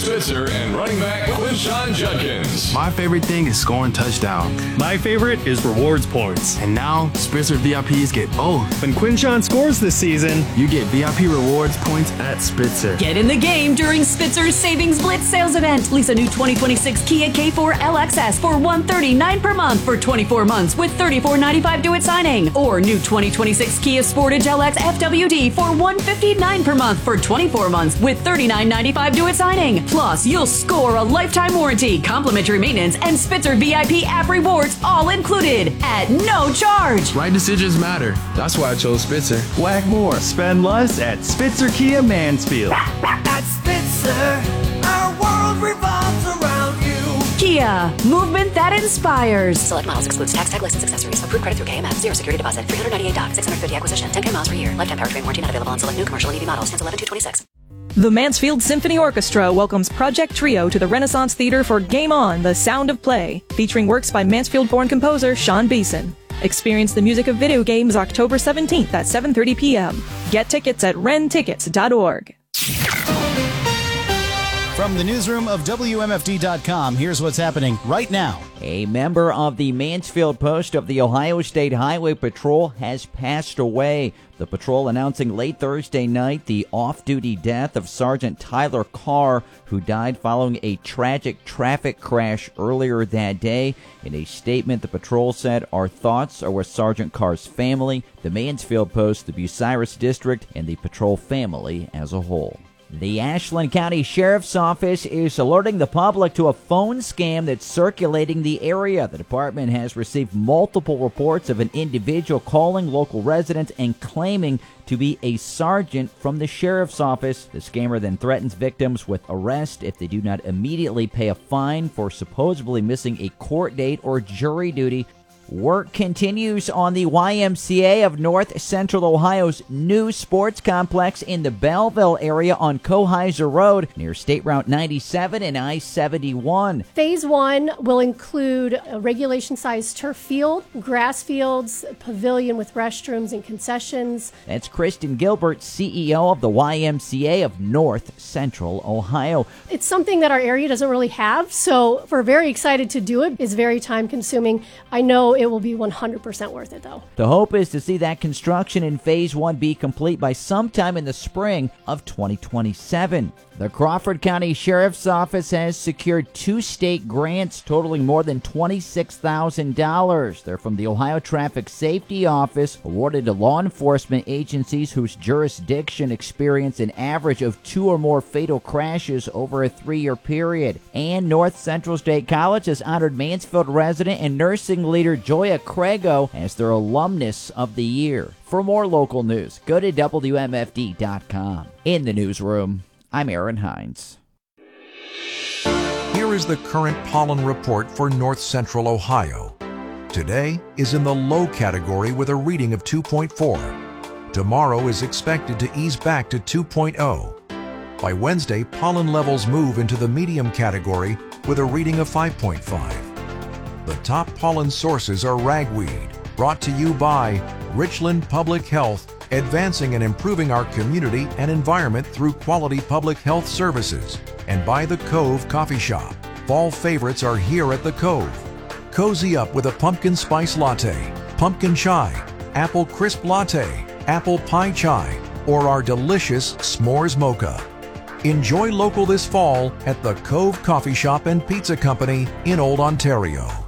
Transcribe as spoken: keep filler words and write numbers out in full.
Spitzer and running back Quinshon Judkins. My favorite thing is scoring touchdowns. My favorite is rewards points. And now, Spitzer V I Ps get both. When Quinshon scores this season, you get V I P rewards points at Spitzer. Get in the game during Spitzer's Savings Blitz sales event. Lease a new twenty twenty-six Kia K four L X S for one hundred thirty-nine dollars per month for twenty-four months with thirty-four ninety-five due at signing. Or new twenty twenty-six Kia Sportage L X F W D for one hundred fifty-nine dollars per month for twenty-four months with thirty-nine ninety-five due at signing. Plus, you'll score a lifetime warranty, complimentary maintenance, and Spitzer V I P app rewards all included at no charge. Right decisions matter. That's why I chose Spitzer. whack more, spend less at Spitzer Kia Mansfield. At Spitzer, our world revolves around you. Kia, movement that inspires. Select models excludes tax, tag, license, accessories. Approved credit through K M F. Zero security deposit. three hundred ninety-eight dollars. six hundred fifty acquisition. ten K miles per year. Lifetime powertrain warranty not available on select new commercial and E V models. Since eleven two twenty-six. The Mansfield Symphony Orchestra welcomes Project Trio to the Renaissance Theater for Game On, The Sound of Play, featuring works by Mansfield-born composer Sean Beeson. Experience the music of video games October seventeenth at seven thirty p.m. Get tickets at ren tickets dot org. From the newsroom of W M F D dot com, here's what's happening right now. A member of the Mansfield Post of the Ohio State Highway Patrol has passed away. The patrol announcing late Thursday night the off-duty death of Sergeant Tyler Carr, who died following a tragic traffic crash earlier that day. In a statement, the patrol said, "Our thoughts are with Sergeant Carr's family, the Mansfield Post, the Bucyrus District, and the patrol family as a whole." The Ashland County Sheriff's Office is alerting the public to a phone scam that's circulating the area. The department has received multiple reports of an individual calling local residents and claiming to be a sergeant from the sheriff's office. The scammer then threatens victims with arrest if they do not immediately pay a fine for supposedly missing a court date or jury duty. Work continues on the Y M C A of North Central Ohio's new sports complex in the Belleville area on Coheiser Road near State Route ninety-seven and I seventy-one. Phase one will include a regulation-sized turf field, grass fields, a pavilion with restrooms and concessions. That's Kristen Gilbert, C E O of the Y M C A of North Central Ohio. It's something that our area doesn't really have, so we're very excited to do it. It's very time-consuming. I know it will be one hundred percent worth it, though. The hope is to see that construction in Phase one be complete by sometime in the spring of twenty twenty-seven. The Crawford County Sheriff's Office has secured two state grants totaling more than twenty-six thousand dollars. They're from the Ohio Traffic Safety Office, awarded to law enforcement agencies whose jurisdiction experience an average of two or more fatal crashes over a three-year period. And North Central State College has honored Mansfield resident and nursing leader Joya Craigo as their alumnus of the year. For more local news, go to W M F D dot com. In the newsroom, I'm Aaron Hines. Here is the current pollen report for North Central Ohio. Today is in the low category with a reading of two point four. Tomorrow is expected to ease back to two point oh. By Wednesday, pollen levels move into the medium category with a reading of five point five. The top pollen sources are ragweed, brought to you by Richland Public Health, advancing and improving our community and environment through quality public health services, and by the Cove Coffee Shop. Fall favorites are here at the Cove. Cozy up with a pumpkin spice latte, pumpkin chai, apple crisp latte, apple pie chai, or our delicious s'mores mocha. Enjoy local this fall at the Cove Coffee Shop and Pizza Company in Old Ontario.